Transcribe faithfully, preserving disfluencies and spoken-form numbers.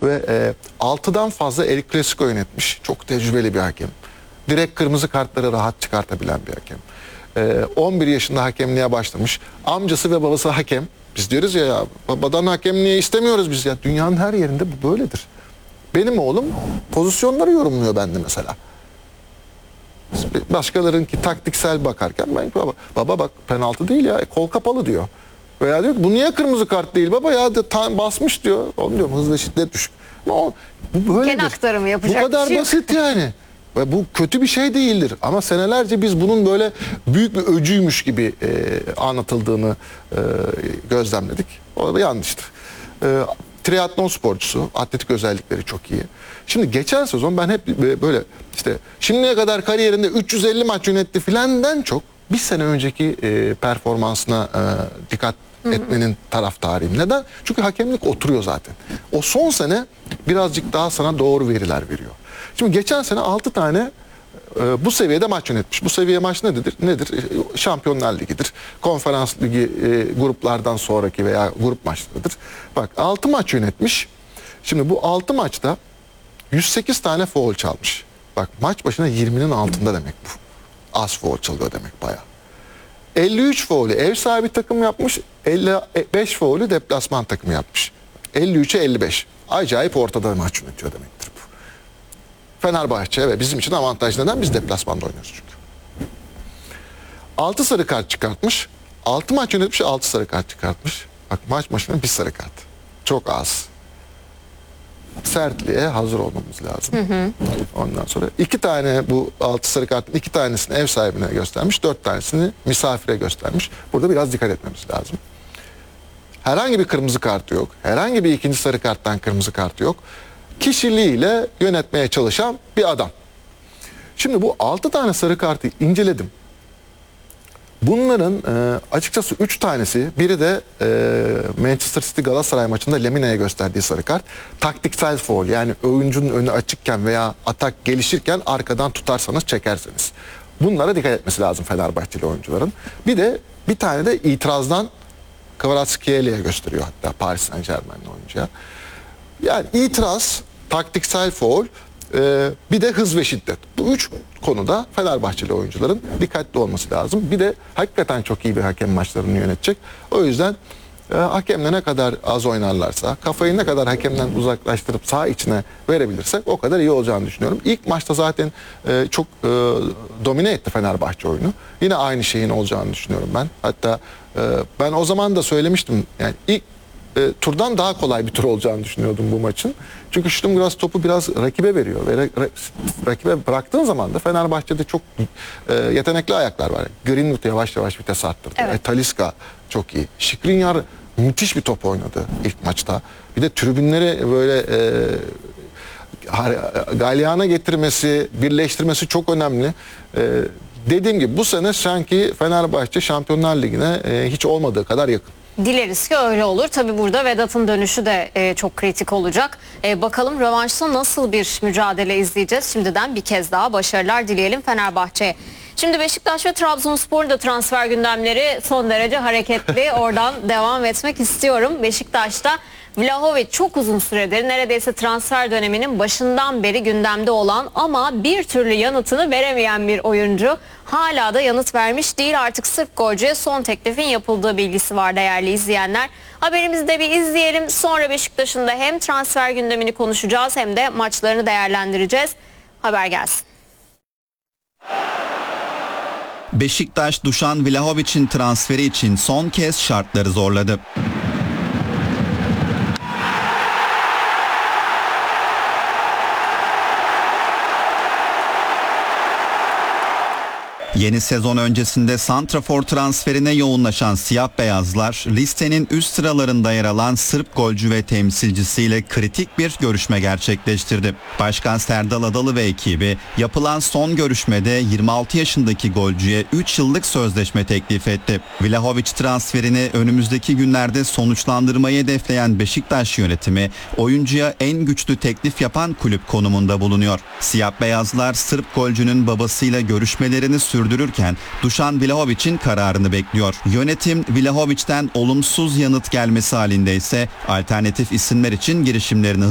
ve e, altıdan fazla El Clasico yönetmiş. Çok tecrübeli bir hakem. Direkt kırmızı kartları rahat çıkartabilen bir hakem. E, on bir yaşında hakemliğe başlamış. Amcası ve babası hakem. Biz diyoruz ya, ya babadan hakemliği istemiyoruz biz ya. Dünyanın her yerinde bu böyledir. Benim oğlum pozisyonları yorumluyor bende mesela. Başkalarınki taktiksel bakarken ben baba, baba bak penaltı değil ya, kol kapalı diyor. Veya diyor ki bu niye kırmızı kart değil baba ya, de, tam basmış diyor. Onu diyorum, hız ve şiddet düşük. Ama o, bu böyledir. Gen aktarımı yapacak bu kadar bir şey basit yani. Ve bu kötü bir şey değildir. Ama senelerce biz bunun böyle büyük bir öcüymüş gibi e, anlatıldığını e, gözlemledik. O da yanlıştır. E, triatlon sporcusu, atletik özellikleri çok iyi. Şimdi geçen sezon ben hep böyle işte şimdiye kadar kariyerinde üç yüz elli maç yönetti filenden çok bir sene önceki e, performansına e, dikkat etmenin taraftarıyım. Neden? Çünkü hakemlik oturuyor zaten. O son sene birazcık daha sana doğru veriler veriyor. Şimdi geçen sene altı tane e, bu seviyede maç yönetmiş. Bu seviye maç nedir? Nedir? E, Şampiyonlar Ligi'dir. Konferans Ligi e, gruplardan sonraki veya grup maçlarıdır. Bak altı maç yönetmiş. Şimdi bu altı maçta yüz sekiz tane foul çalmış. Bak maç başına yirminin altında demek bu. Az foul çalıyor demek bayağı. elli üç faulü ev sahibi takım yapmış, elli beş faulü deplasman takımı yapmış. elli üçe elli beş. Acayip ortada maç yönetiyor demektir bu. Fenerbahçe ve bizim için avantaj neden? Biz deplasmanda oynuyoruz çünkü. altı sarı kart çıkartmış. altı maç yönetmiş, altı sarı kart çıkartmış. Bak maç başına bir sarı kart. Çok az. Sertliğe hazır olmamız lazım. Hı hı. Ondan sonra iki tane bu altı sarı kartın iki tanesini ev sahibine göstermiş, dört tanesini misafire göstermiş. Burada biraz dikkat etmemiz lazım. Herhangi bir kırmızı kartı yok. Herhangi bir ikinci sarı karttan kırmızı kartı yok. Kişiliğiyle yönetmeye çalışan bir adam. Şimdi bu altı tane sarı kartı inceledim. Bunların e, açıkçası üç tanesi, biri de e, Manchester City Galatasaray maçında Lemine'ye gösterdiği sarı kart. Taktiksel foul, yani oyuncunun önü açıkken veya atak gelişirken arkadan tutarsanız çekerseniz. Bunlara dikkat etmesi lazım Fenerbahçeli oyuncuların. Bir de bir tane de itirazdan Kvaratskhelia gösteriyor hatta Paris Saint Germain'li oyuncuya. Yani itiraz, taktiksel foul, e, bir de hız ve şiddet. Bu üç konuda Fenerbahçeli oyuncuların dikkatli olması lazım. Bir de hakikaten çok iyi bir hakem maçlarını yönetecek. O yüzden e, hakemle ne kadar az oynarlarsa, kafayı ne kadar hakemden uzaklaştırıp sağ içine verebilirsek o kadar iyi olacağını düşünüyorum. İlk maçta zaten e, çok e, domine etti Fenerbahçe oyunu. Yine aynı şeyin olacağını düşünüyorum ben. Hatta e, ben o zaman da söylemiştim. Yani ilk E, turdan daha kolay bir tur olacağını düşünüyordum bu maçın. Çünkü Sturm topu biraz rakibe veriyor. Ve ra- rakibe bıraktığın zaman da Fenerbahçe'de çok e, yetenekli ayaklar var. Greenwood yavaş yavaş vites arttırdı. Evet. E, Talisca çok iyi. Skriniar müthiş bir top oynadı ilk maçta. Bir de tribünleri böyle e, galyana getirmesi, birleştirmesi çok önemli. E, dediğim gibi bu sene sanki Fenerbahçe Şampiyonlar Ligi'ne e, hiç olmadığı kadar yakın. Dileriz ki öyle olur. Tabii burada Vedat'ın dönüşü de e, çok kritik olacak. E, bakalım rövanşta nasıl bir mücadele izleyeceğiz. Şimdiden bir kez daha başarılar dileyelim Fenerbahçe'ye. Şimdi Beşiktaş ve Trabzonspor'un da transfer gündemleri son derece hareketli. Oradan devam etmek istiyorum. Beşiktaş'ta Vlahovic çok uzun süredir, neredeyse transfer döneminin başından beri gündemde olan ama bir türlü yanıtını veremeyen bir oyuncu. Hala da yanıt vermiş değil. Artık Sırp golcüye son teklifin yapıldığı bilgisi var değerli izleyenler. Haberimizi de bir izleyelim. Sonra Beşiktaş'ın da hem transfer gündemini konuşacağız hem de maçlarını değerlendireceğiz. Haber gelsin. Beşiktaş, Dušan Vlahovic'in transferi için son kez şartları zorladı. Yeni sezon öncesinde santrafor transferine yoğunlaşan siyah beyazlar listenin üst sıralarında yer alan Sırp golcü ve temsilcisiyle kritik bir görüşme gerçekleştirdi. Başkan Serdal Adalı ve ekibi yapılan son görüşmede yirmi altı yaşındaki golcüye üç yıllık sözleşme teklif etti. Vlahovic transferini önümüzdeki günlerde sonuçlandırmayı hedefleyen Beşiktaş yönetimi oyuncuya en güçlü teklif yapan kulüp konumunda bulunuyor. Siyah beyazlar Sırp golcünün babasıyla görüşmelerini sürdürdü. sürdürürken Dušan Vlahovic'in kararını bekliyor. Yönetim Vlahovic'ten olumsuz yanıt gelmesi halinde ise alternatif isimler için girişimlerini